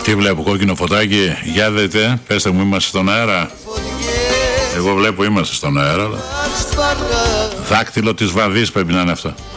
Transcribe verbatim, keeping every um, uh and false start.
Τι βλέπω, κόκκινο φωτάκι, για δείτε, πέστε μου, είμαστε στον αέρα. Εγώ βλέπω είμαστε στον αέρα, αλλά δάκτυλο της βαδής πρέπει να είναι αυτό.